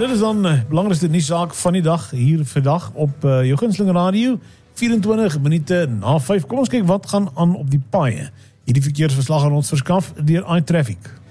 dit is dan belangrikste nuussaak van die dag, hier vandag op jou gunsteling radio, 24 minute na 5. Kom ons kyk wat gaan aan op die paaie. Hierdie verkeersverslag aan ons verskaf deur iTraffic.